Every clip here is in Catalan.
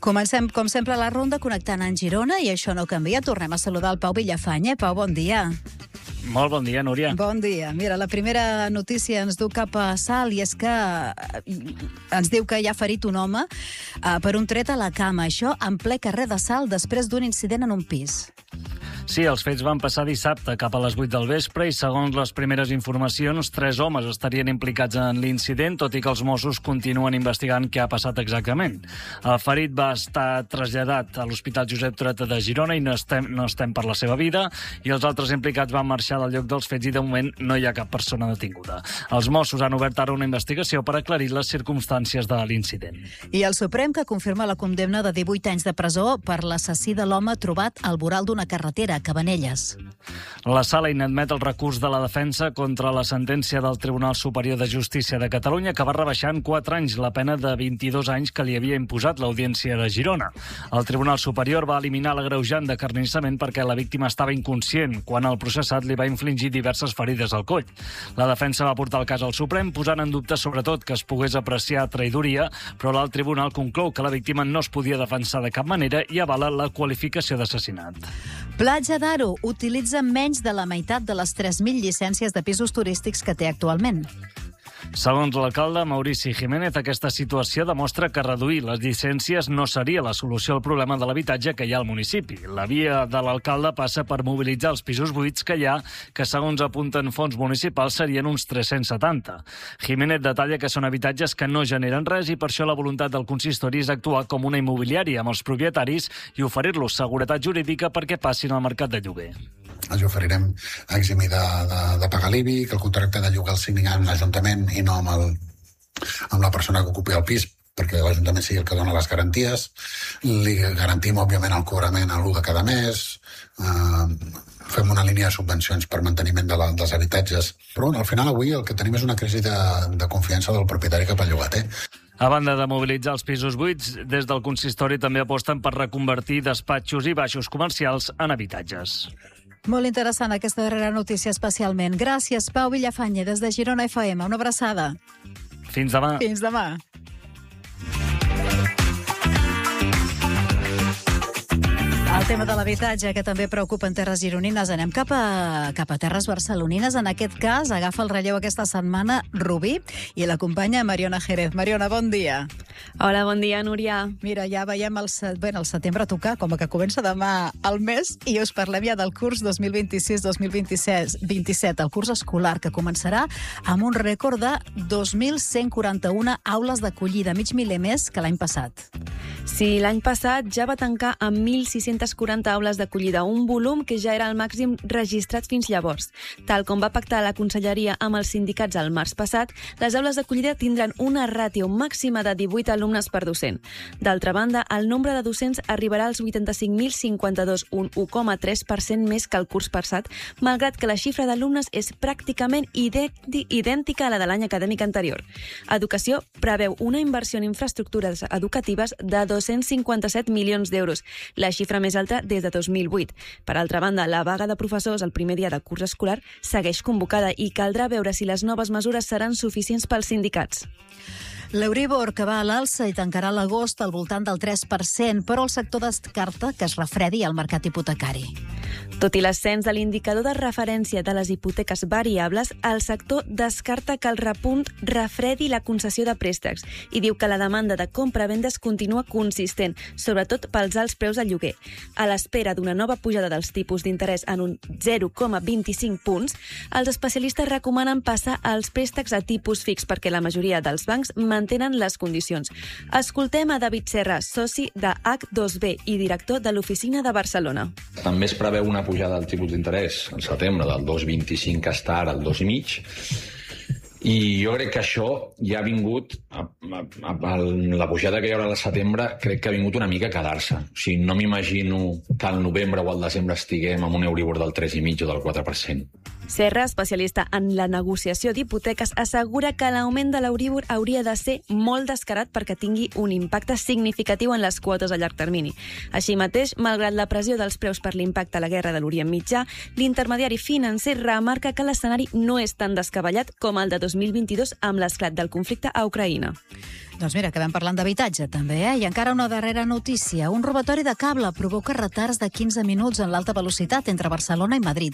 Comencem, com sempre, la ronda connectant en Girona i això no canvia. Tornem a saludar el Pau Villafany. Pau, bon dia. Molt bon dia, Núria. Bon dia. Mira, la primera notícia ens du cap a Salt i és que ens diu que hi ha ferit un home per un tret a la cama. Això en ple carrer de Salt després d'un incident en un pis. Sí, els fets van passar dissabte cap a les 8 del vespre i, segons les primeres informacions, 3 homes estarien implicats en l'incident, tot i que els Mossos continuen investigant què ha passat exactament. El ferit va estar traslladat a l'Hospital Josep Trueta de Girona i no estem per la seva vida, i els altres implicats van marxar del lloc dels fets i, de moment, no hi ha cap persona detinguda. Els Mossos han obert ara una investigació per aclarir les circumstàncies de l'incident. I el Suprem, que confirma la condemna de 18 anys de presó per l'assassí de l'home trobat al voral d'una carretera a Cabanelles. La Sala inadmet el recurs de la defensa contra la sentència del Tribunal Superior de Justícia de Catalunya, que va rebaixar en 4 anys la pena de 22 anys que li havia imposat l'Audiència de Girona. El Tribunal Superior va eliminar l'agreujant d'acarnissament perquè la víctima estava inconscient quan el processat li va infligir diverses ferides al coll. La defensa va portar el cas al Suprem, posant en dubte sobretot que es pogués apreciar traïdoria, però l'alt tribunal conclou que la víctima no es podia defensar de cap manera i avala la qualificació d'assassinat. Platja d'Aro utilitza menys de la meitat de les 3.000 llicències de pisos turístics que té actualment. Segons l'alcalde Maurici Jiménez, aquesta situació demostra que reduir les llicències no seria la solució al problema de l'habitatge que hi ha al municipi. La via de l'alcalde passa per mobilitzar els pisos buits que hi ha, que segons apunten fons municipals serien uns 370. Jiménez detalla que són habitatges que no generen res i per això la voluntat del consistori és actuar com una immobiliària amb els propietaris i oferir-los seguretat jurídica perquè passin al mercat de lloguer. Els oferirem eximir de pagar l'IBI, que el contracte de lloguer el signin amb l'Ajuntament i no amb la persona que ocupi el pis, perquè l'Ajuntament sigui el que dona les garanties. Li garantim, òbviament, el cobrament a l'1 de cada mes. Fem una línia de subvencions per manteniment dels habitatges. Però al final avui el que tenim és una crisi de confiança del propietari cap al llogater. A banda de mobilitzar els pisos buits, des del consistori també aposten per reconvertir despatxos i baixos comercials en habitatges. Molt interessant aquesta darrera notícia especialment. Gràcies, Pau Villafany, des de Girona FM. Una abraçada. Fins demà. Fins demà. El tema de l'habitatge, que també preocupa en terres gironines. Anem cap a terres barcelonines. En aquest cas, agafa el relleu aquesta setmana Rubí i l'acompanya Mariona Jerez. Mariona, bon dia. Hola, bon dia, Núria. Mira, ja veiem el setembre a tocar, com que comença demà el mes, i us parlem ja del curs 2026-2027, el curs escolar, que començarà amb un rècord de 2.141 aules d'acollida, mig miler més que l'any passat. Sí, l'any passat ja va tancar amb 1.640 aules d'acollida, un volum que ja era el màxim registrat fins llavors. Tal com va pactar la Conselleria amb els sindicats el març passat, les aules d'acollida tindran una ràtio màxima de 18 alumnes per docent. D'altra banda, el nombre de docents arribarà als 85.052, un 1,3% més que el curs passat, malgrat que la xifra d'alumnes és pràcticament idèntica a la de l'any acadèmic anterior. Educació preveu una inversió en infraestructures educatives de 257 milions d'euros, la xifra més alta des de 2008. Per altra banda, la vaga de professors el primer dia de curs escolar segueix convocada i caldrà veure si les noves mesures seran suficients pels sindicats. L'Euribor, que va a l'alça i tancarà l'agost al voltant del 3%, però el sector descarta que es refredi el mercat hipotecari. Tot i l'ascens de l'indicador de referència de les hipoteques variables, el sector descarta que el repunt refredi la concessió de préstecs i diu que la demanda de compra-vendes continua consistent, sobretot pels alts preus de lloguer. A l'espera d'una nova pujada dels tipus d'interès en un 0,25 punts, els especialistes recomanen passar als préstecs a tipus fix perquè la majoria dels bancs mantenen les condicions. Escoltem a David Serra, soci de H2B i director de l'oficina de Barcelona. També es preveu una pujada del tipus d'interès al setembre del 2,25 que està ara al 2,5, i jo crec que això ja ha vingut, la pujada que hi haurà al setembre, crec que ha vingut una mica a quedar-se. O sigui, no m'imagino que al novembre o al desembre estiguem amb un Euribor del 3,5 o del 4%. Serra, especialista en la negociació d'hipoteques, assegura que l'augment de l'Euríbor hauria de ser molt descarat perquè tingui un impacte significatiu en les quotes a llarg termini. Així mateix, malgrat la pressió dels preus per l'impacte a la guerra de l'Orient Mitjà, l'intermediari financer remarca que l'escenari no és tan descabellat com el de 2022 amb l'esclat del conflicte a Ucraïna. Doncs mira, acabem parlant d'habitatge, també, I encara una darrera notícia. Un robatori de cable provoca retards de 15 minuts en l'alta velocitat entre Barcelona i Madrid.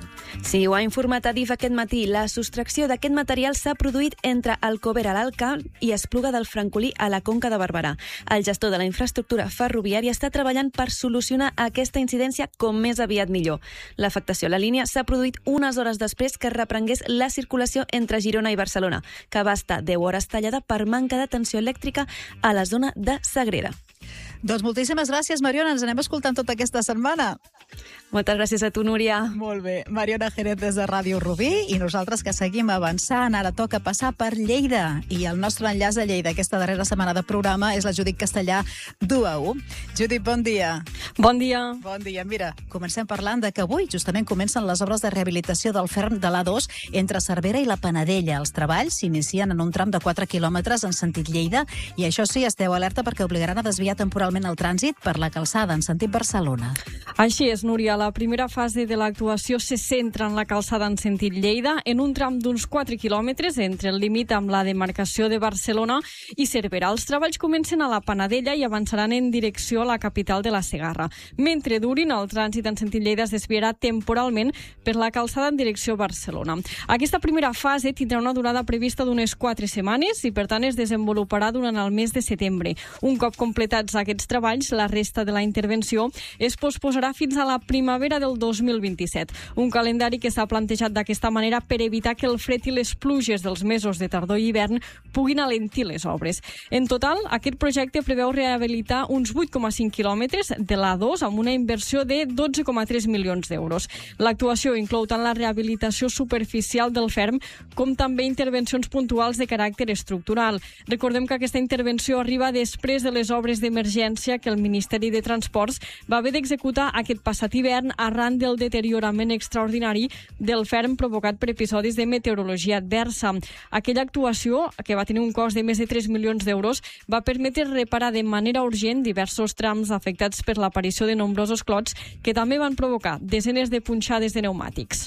Sí, ho ha informat Adif aquest matí. La sostracció d'aquest material s'ha produït entre Alcover a l'Alcalp i Espluga del Francolí a la Conca de Barberà. El gestor de la infraestructura ferroviària està treballant per solucionar aquesta incidència com més aviat millor. L'afectació a la línia s'ha produït unes hores després que reprengués la circulació entre Girona i Barcelona, que va estar 10 hores tallada per manca de tensió elèctrica a la zona de Sagrera. Doncs moltíssimes gràcies, Mariona. Ens anem escoltant tota aquesta setmana. Moltes gràcies a tu, Núria. Molt bé. Mariona Jerez des de Ràdio Rubí i nosaltres que seguim avançant. Ara toca passar per Lleida i el nostre enllaç a Lleida aquesta darrera setmana de programa és la Judit Castellà d'1-1. Judit, bon dia. Bon dia. Bon dia. Mira, comencem parlant de que avui justament comencen les obres de rehabilitació del ferm de l'A2 entre Cervera i la Panadella. Els treballs s'inicien en un tram de 4 quilòmetres en sentit Lleida i això sí, esteu alerta perquè obligaran a desviar temporalment el trànsit per la calçada en sentit Barcelona. Així és, Núria. La primera fase de l'actuació se centra en la calçada en sentit Lleida, en un tram d'uns 4 quilòmetres entre el límit amb la demarcació de Barcelona i Cervera. Els treballs comencen a la Panadella i avançaran en direcció a la capital de la Segarra. Mentre durin, el trànsit en sentit Lleida es desviarà temporalment per la calçada en direcció a Barcelona. Aquesta primera fase tindrà una durada prevista d'unes 4 setmanes i, per tant, es desenvoluparà durant el mes de setembre. Un cop completats aquests treballs, la resta de la intervenció es posposarà fins a la primavera del 2027. Un calendari que s'ha plantejat d'aquesta manera per evitar que el fred i les pluges dels mesos de tardor i hivern puguin alentir les obres. En total, aquest projecte preveu rehabilitar uns 8,5 quilòmetres de l'A2 amb una inversió de 12,3 milions d'euros. L'actuació inclou tant la rehabilitació superficial del ferm com també intervencions puntuals de caràcter estructural. Recordem que aquesta intervenció arriba després de les obres d'emergència que el Ministeri de Transports va haver d'executar aquest passat hivern arran del deteriorament extraordinari del ferm provocat per episodis de meteorologia adversa. Aquella actuació, que va tenir un cost de més de 3 milions d'euros, va permetre reparar de manera urgent diversos trams afectats per l'aparició de nombrosos clots que també van provocar desenes de punxades de pneumàtics.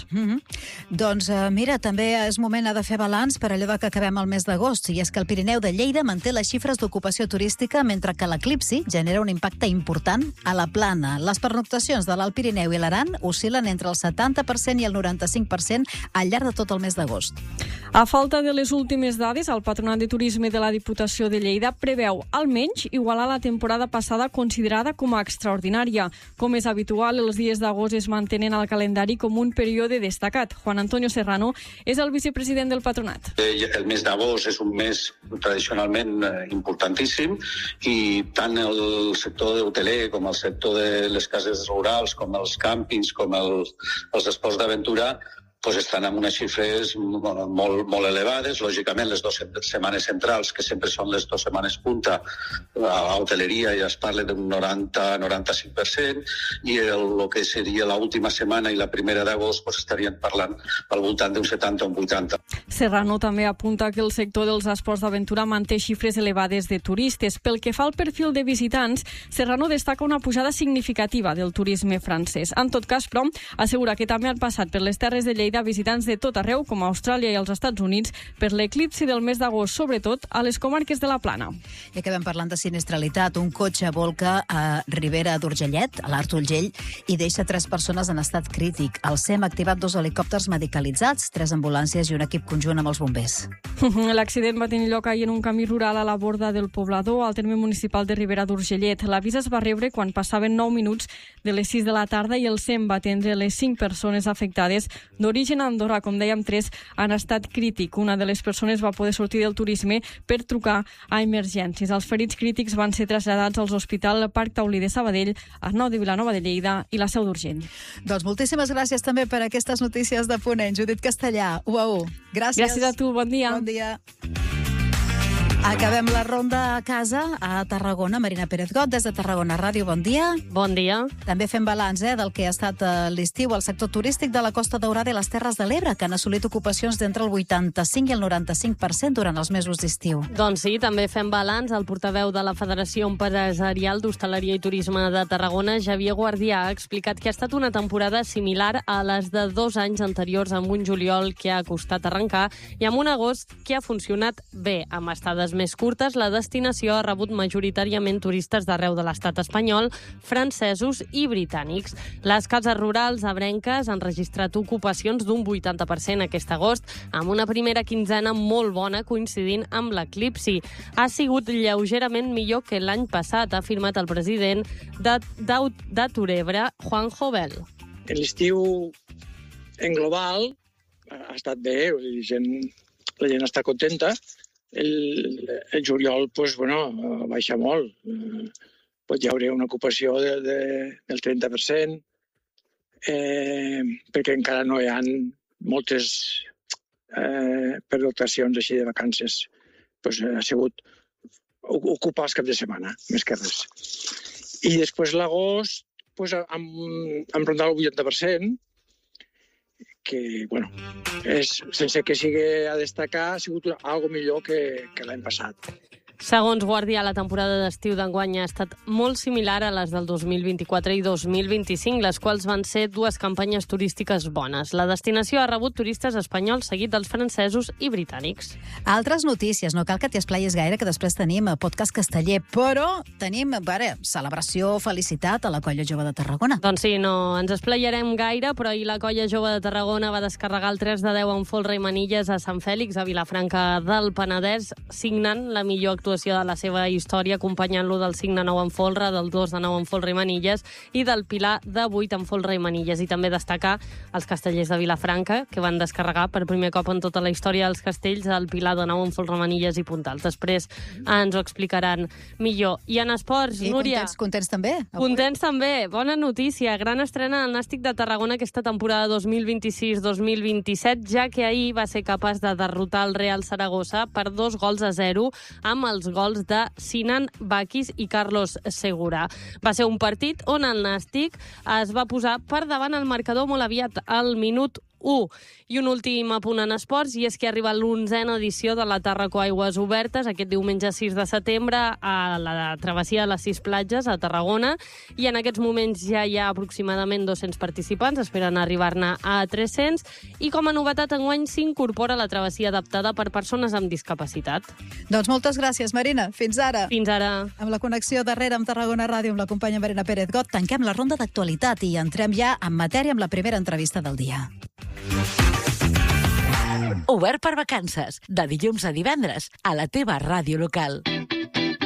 Doncs mira, també és moment de fer balanç per allò que acabem el mes d'agost, i és que el Pirineu de Lleida manté les xifres d'ocupació turística mentre que l'eclipsi genera un impacte important a la plana. Les pernoctacions de l'Alt Pirineu i l'Aran oscil·len entre el 70% i el 95% al llarg de tot el mes d'agost. A falta de les últimes dades, el Patronat de Turisme de la Diputació de Lleida preveu almenys igualar la temporada passada considerada com a extraordinària. Com és habitual, els dies d'agost es mantenen al calendari com un període destacat. Juan Antonio Serrano és el vicepresident del Patronat. El mes d'agost és un mes tradicionalment importantíssim i tant el sector hoteler com el sector de les cases rurals, com els càmpings, com els esports d'aventura, estan amb unes xifres molt elevades. Lògicament, les 2 setmanes centrals, que sempre són les 2 setmanes punta, a hoteleria ja es parla d'un 90-95%, i el que seria l'última setmana i la primera d'agost estarien parlant al voltant d'un 70 o un 80%. Serrano també apunta que el sector dels esports d'aventura manté xifres elevades de turistes. Pel que fa al perfil de visitants, Serrano destaca una pujada significativa del turisme francès. En tot cas, però, assegura que també han passat per les Terres de Lleida visitants de tot arreu, com a Austràlia i els Estats Units, per l'eclipsi del mes d'agost, sobretot a les comarques de la Plana. I acabem parlant de sinistralitat. Un cotxe volca a Ribera d'Urgellet, a l'Art Urgell, i deixa 3 persones en estat crític. El SEM ha activat 2 helicòpters medicalitzats, 3 ambulàncies i un equip conjunt amb els bombers. L'accident va tenir lloc ahir en un camí rural a la borda del poblador, al terme municipal de Ribera d'Urgellet. L'avís es va rebre quan passaven 9 minuts de les 6 de la tarda i el SEM va atendre les 5 persones afectades d'origen a Andorra. Com dèiem, 3 han estat crític. Una de les persones va poder sortir del turisme per trucar a emergències. Els ferits crítics van ser traslladats als hospitals Parc Taulí de Sabadell, Arnau de Vilanova de Lleida i la Seu d'Urgell. Doncs moltíssimes gràcies també per aquestes notícies de Ponent. Judit Castellà, 1-1. Gràcies. Gràcies a tu, bon dia. Bon dia. Acabem la ronda a casa a Tarragona. Marina Pérez Got, des de Tarragona Ràdio, bon dia. Bon dia. També fem balanç del que ha estat l'estiu al sector turístic de la Costa Daurada i les Terres de l'Ebre, que han assolit ocupacions d'entre el 85 i el 95% durant els mesos d'estiu. Doncs sí, també fem balanç. El portaveu de la Federació Empresarial d'Hostaleria i Turisme de Tarragona, Xavier Guardià, ha explicat que ha estat una temporada similar a les de 2 anys anteriors, amb un juliol que ha costat arrencar i amb un agost que ha funcionat bé. Amb estades més curtes, la destinació ha rebut majoritàriament turistes d'arreu de l'estat espanyol, francesos i britànics. Les cases rurals ebrenques han registrat ocupacions d'un 80% aquest agost, amb una primera quinzena molt bona coincidint amb l'eclipsi. Ha sigut lleugerament millor que l'any passat, ha afirmat el president de Turebre, Juan Jovel. L'estiu en global ha estat bé, la gent està contenta. El juliol baixa molt. Hi hauria una ocupació del 30%, perquè encara no hi ha moltes pernoctacions així de vacances. Ha sigut ocupar els caps de setmana, més que res. I després l'agost, hem rondat el 80%, que, sense que sigui a destacar, ha sigut algo millor que l'any passat. Segons Guardià, la temporada d'estiu d'enguany ha estat molt similar a les del 2024 i 2025, les quals van ser 2 campanyes turístiques bones. La destinació ha rebut turistes espanyols seguit dels francesos i britànics. Altres notícies, no cal que t'hi esplayis gaire, que després tenim podcast casteller, però tenim, celebració, felicitat a la Colla Jove de Tarragona. Doncs sí, no ens esplayarem gaire, però ahir la Colla Jove de Tarragona va descarregar el 3-10 en folre i manilles a Sant Fèlix, a Vilafranca del Penedès, signant la millor actuació de la seva història, acompanyant-lo del 5-9 en folre, del 2-9 en folre i manilles i del Pilar de 8 en folre i manilles. I també destacar els castellers de Vilafranca, que van descarregar per primer cop en tota la història dels castells el Pilar de 9 en folre, manilles i puntals. Després ens ho explicaran millor. I en esports, sí, Núria... Contents també? Contents també. Bona notícia. Gran estrena del Nàstic de Tarragona aquesta temporada 2026-2027, ja que ahir va ser capaç de derrotar el Real Saragossa per 2-0 amb els gols de Sinan Bakis i Carlos Segura. Va ser un partit on el Nàstic es va posar per davant el marcador molt aviat, al minut 1. I un últim apunt en esports, i és que arriba l'11ª edició de la Tàrraco Aigües Obertes, aquest diumenge 6 de setembre, a la travessia de les 6 platges, a Tarragona, i en aquests moments ja hi ha aproximadament 200 participants, esperen arribar-ne a 300, i com a novetat enguany s'incorpora la travessia adaptada per persones amb discapacitat. Doncs moltes gràcies, Marina. Fins ara. Fins ara. Amb la connexió darrere amb Tarragona Ràdio, amb la companya Marina Pérez Got, tanquem la ronda d'actualitat i entrem ja en matèria amb la primera entrevista del dia. Obert per vacances, de dilluns a divendres, a la teva ràdio local.